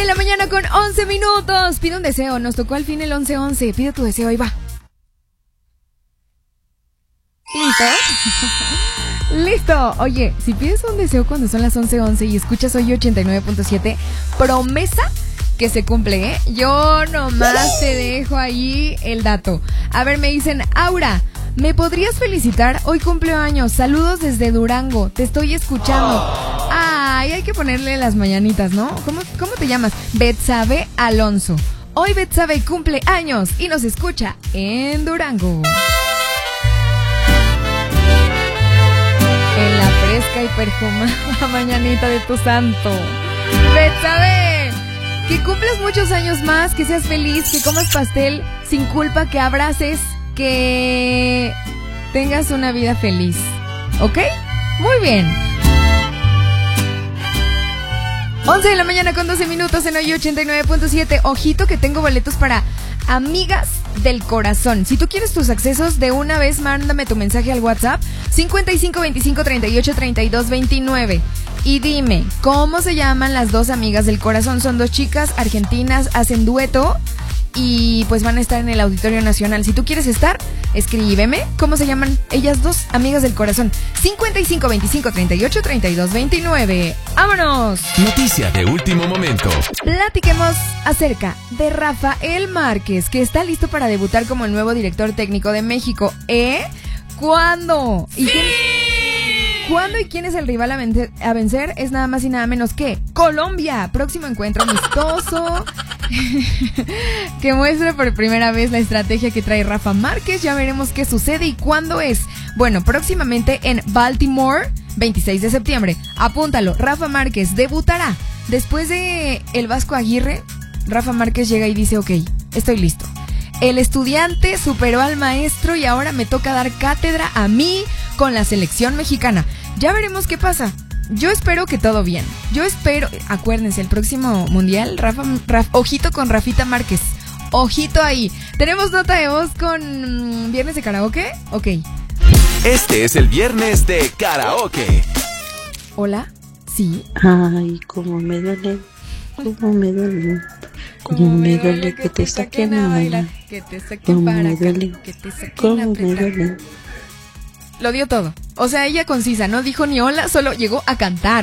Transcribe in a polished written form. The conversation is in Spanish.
la mañana con 11 minutos. Pide un deseo, nos tocó al fin el 11-11. Pide tu deseo, ahí va. ¿Listo? Listo. Oye, si pides un deseo cuando son las 11:11 y escuchas hoy 89.7, promesa que se cumple, ¿eh? Yo nomás te dejo ahí el dato. A ver, me dicen, Aura, ¿me podrías felicitar? Hoy cumpleaños. Saludos desde Durango. Te estoy escuchando. Ay, hay que ponerle las mañanitas, ¿no? ¿Cómo te llamas? Betsabe Alonso. Hoy Betsabe cumple años y nos escucha en Durango. En la fresca y perfumada mañanita de tu santo. Betsabe, que cumplas muchos años más, que seas feliz, que comas pastel sin culpa, que abraces, que tengas una vida feliz. ¿Ok? Muy bien. 11 de la mañana con 12 minutos en hoy 89.7. Ojito que tengo boletos para Amigas del Corazón. Si tú quieres tus accesos, de una vez mándame tu mensaje al WhatsApp 55 25 38 32 29 y dime cómo se llaman las dos amigas del corazón. Son dos chicas argentinas, hacen dueto y pues van a estar en el Auditorio Nacional. Si tú quieres estar, escríbeme cómo se llaman ellas dos, amigas del corazón. 55 25 38 32 29. ¡Vámonos! Noticia de último momento. Platiquemos acerca de Rafael Márquez, que está listo para debutar como el nuevo director técnico de México. ¿Cuándo? ¿Y ¿Cuándo y quién es el rival a vencer? Es nada más y nada menos que Colombia. Próximo encuentro amistoso que muestre por primera vez la estrategia que trae Rafa Márquez. Ya veremos qué sucede y cuándo es. Bueno, próximamente en Baltimore, 26 de septiembre. Apúntalo, Rafa Márquez debutará. Después de el Vasco Aguirre, Rafa Márquez llega y dice, ok, estoy listo. El estudiante superó al maestro y ahora me toca dar cátedra a mí con la selección mexicana. Ya veremos qué pasa. Yo espero que todo bien. Yo espero, acuérdense, el próximo mundial, ojito con Rafita Márquez. Ojito ahí. ¿Tenemos nota de voz con Viernes de Karaoke? Ok. Este es el Viernes de Karaoke. Hola, sí. Ay, cómo me duele, cómo me duele. Cómo me duele que te saquen a bailar. Que te saquen para acá, que te saquen a bailar. Lo dio todo. O sea, ella concisa, no dijo ni hola, solo llegó a cantar.